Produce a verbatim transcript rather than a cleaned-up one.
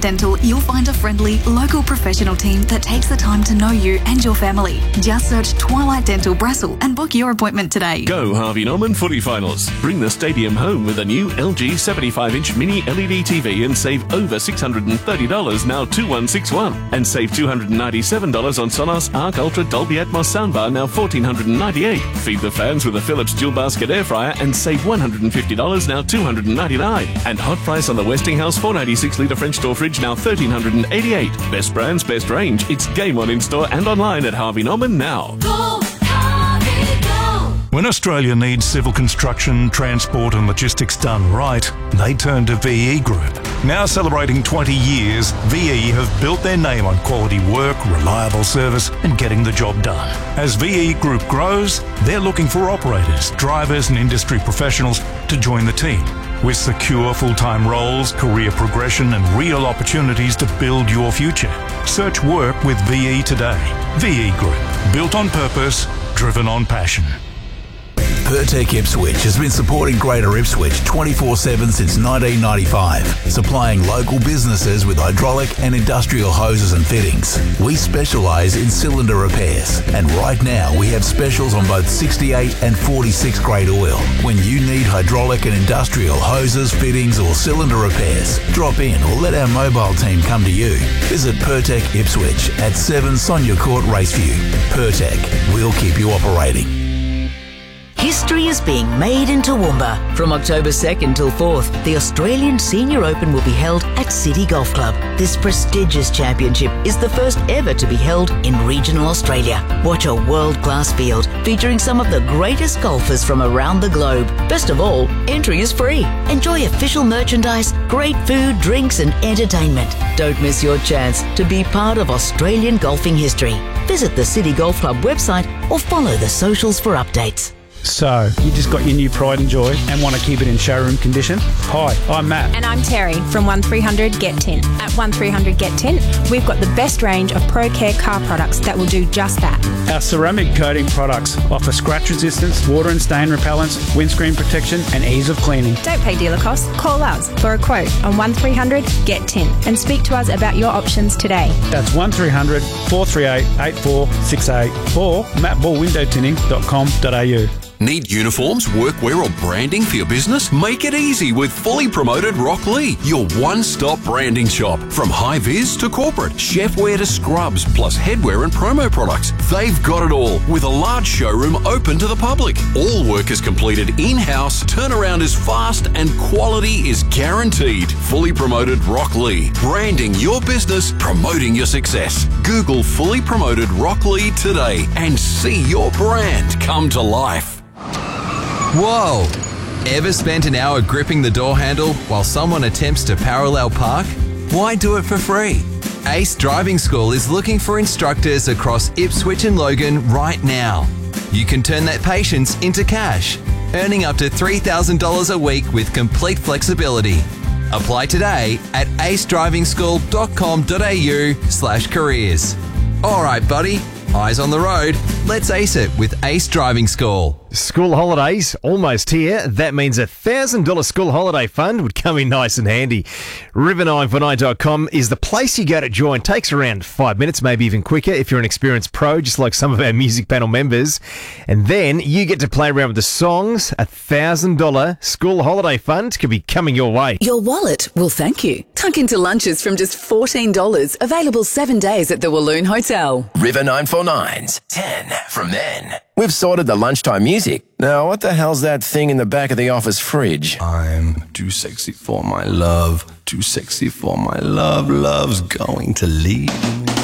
Twilight Dental, you'll find a friendly, local professional team that takes the time to know you and your family. Just search Twilight Dental Brassel and book your appointment today. Go Harvey Norman Footy Finals. Bring the stadium home with a new L G seventy-five inch mini L E D T V and save over six hundred thirty dollars, now two one six one. And save two hundred ninety-seven dollars on Sonos Arc Ultra Dolby Atmos soundbar, now one thousand four hundred ninety-eight dollars. Feed the fans with a Philips dual basket air fryer and save one hundred fifty dollars, now two hundred ninety-nine dollars. And hot price on the Westinghouse four ninety-six litre French door fridge, now one thousand three hundred eighty-eight dollars. Best brands, best range. It's game on in store and online at Harvey Norman now. Go, Harvey, go! When Australia needs civil construction, transport and logistics done right, they turn to V E Group. Now celebrating twenty years, V E have built their name on quality work, reliable service and getting the job done. As V E Group grows, they're looking for operators, drivers and industry professionals to join the team. With secure full-time roles, career progression and real opportunities to build your future. Search work with V E today. V E Group, built on purpose, driven on passion. Pertec Ipswich has been supporting Greater Ipswich twenty-four seven since nineteen ninety-five, supplying local businesses with hydraulic and industrial hoses and fittings. We specialise in cylinder repairs, and right now we have specials on both sixty-eight and forty-six grade oil. When you need hydraulic and industrial hoses, fittings or cylinder repairs, drop in or let our mobile team come to you. Visit Pertec Ipswich at seven Sonia Court, Raceview. Pertec, we'll keep you operating. History is being made in Toowoomba. From October second till fourth, the Australian Senior Open will be held at City Golf Club. This prestigious championship is the first ever to be held in regional Australia. Watch a world-class field featuring some of the greatest golfers from around the globe. Best of all, entry is free. Enjoy official merchandise, great food, drinks and entertainment. Don't miss your chance to be part of Australian golfing history. Visit the City Golf Club website or follow the socials for updates. So, you just got your new Pride and Joy and want to keep it in showroom condition? Hi, I'm Matt. And I'm Terry from one three hundred Get Tint. At one three hundred Get Tint, we've got the best range of Pro Care car products that will do just that. Our ceramic coating products offer scratch resistance, water and stain repellents, windscreen protection and ease of cleaning. Don't pay dealer costs. Call us for a quote on one three hundred Get Tint and speak to us about your options today. That's one three hundred, four three eight, eight four six eight or matt ball window tinting dot com dot a u. Need uniforms, workwear or branding for your business? Make it easy with Fully Promoted Rock Lee, your one-stop branding shop. From high-vis to corporate, chefwear to scrubs, plus headwear and promo products. They've got it all, with a large showroom open to the public. All work is completed in-house, turnaround is fast, and quality is guaranteed. Fully Promoted Rock Lee, branding your business, promoting your success. Google Fully Promoted Rock Lee today and see your brand come to life. Whoa! Ever spent an hour gripping the door handle while someone attempts to parallel park? Why do it for free? Ace Driving School is looking for instructors across Ipswich and Logan right now. You can turn that patience into cash, earning up to three thousand dollars a week with complete flexibility. Apply today at ace driving school dot com dot a u slash careers. Alright buddy, eyes on the road, let's ace it with Ace Driving School. School holidays almost here. That means a one thousand dollars school holiday fund would come in nice and handy. river nine four nine dot com is the place you go to join. Takes around five minutes, maybe even quicker if you're an experienced pro, just like some of our music panel members. And then you get to play around with the songs. A one thousand dollars school holiday fund could be coming your way. Your wallet will thank you. Tuck into lunches from just fourteen dollars. Available seven days at the Walloon Hotel. River nine four nines. ten from men. We've sorted the lunchtime music. Now, what the hell's that thing in the back of the office fridge? I'm too sexy for my love. Too sexy for my love. Love's going to leave.